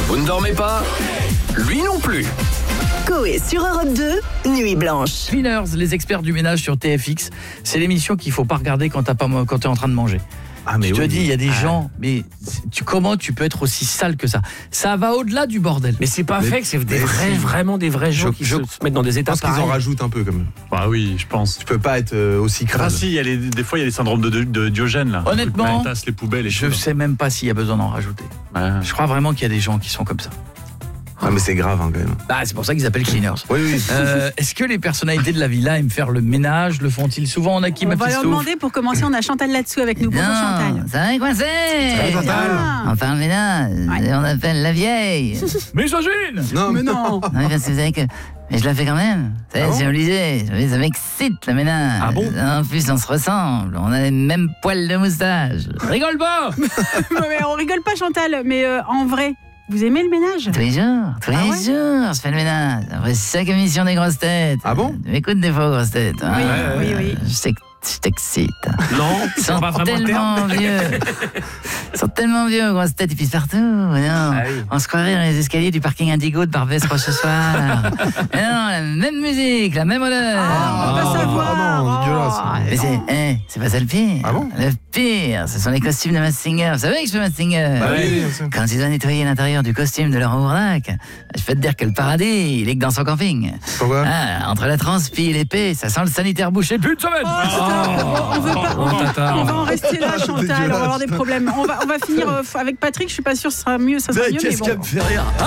Vous ne dormez pas? Lui non plus. Coé sur Europe 2, Nuit Blanche. Cleaners, les experts du ménage sur TFX, c'est l'émission qu'il faut pas regarder quand t'es en train de manger. Ah, mais je te oui. dis, il y a des gens, mais comment tu peux être aussi sale que ça? Ça va au-delà du bordel. Mais c'est pas fait que c'est vraiment des vrais gens qui se mettent dans des Je états pense qu'ils en pareils. rajoutent un peu quand même. Bah oui, je pense. Tu peux pas être aussi Ah crade. si, il y a des fois il y a les syndromes de Diogène là. Honnêtement, Les tasses, les poubelles et je tout. sais même pas s'il y a besoin d'en rajouter. Ouais. Je crois vraiment qu'il y a des gens qui sont comme ça. Ah, mais c'est grave quand même. Bah, c'est pour ça qu'ils appellent cleaners. Oui, oui. Est-ce que les personnalités de la villa aiment faire le ménage? Le font-ils souvent? On a qui, On ma va petite leur Stouff? demander pour commencer. On a Chantal là-dessous avec nous. Bonjour Chantal. Ça va coincer. Ah. On parle ménage, Ouais. on appelle la vieille. Misogyne! Non, Mais non. Non, mais parce que vous savez que... Mais je la fais quand même. Ah bon C'est obligé. Ça m'excite, le ménage. Ah bon? En plus, on se ressemble. On a les mêmes poils de moustache. Rigole pas! Mais on rigole pas Chantal. Mais en vrai, vous aimez le ménage? Tous les jours, Ah ouais? on se fait le ménage. Après chaque émission des grosses têtes. Ah bon? Tu m'écoutes des fois aux grosses têtes. hein. Oui. Je sais que je t'excite. Non, Ils c'est sont pas vraiment un tellement terme. vieux. Ils sont tellement vieux, grosses têtes, ils pissent partout. Non. oui. On se croirait dans les escaliers du parking Indigo de Barbès Rochechouart. Mais non, la même musique, la même odeur. Ah, on va savoir. non, dégueulasse. Mais c'est pas ça le pire. Ah bon? Le pire, ce sont les costumes de Masked Singer. Vous savez que je fais Masked Singer. Bah oui, bien sûr. Quand ils ont nettoyé l'intérieur du costume de Laurent Ourdac, je peux te dire que le paradis, il est que dans son camping. Pourquoi? Ah, entre la transpi et l'épée, ça sent le sanitaire bouché plus de semaine. On veut pas. On va en rester là, Chantal. On va avoir des Dégueulasse. problèmes. On va finir avec Patrick. Je suis pas sûre que ça sera mieux. Ça sera mieux. Mais Qu'est-ce bon. qui me fait rire?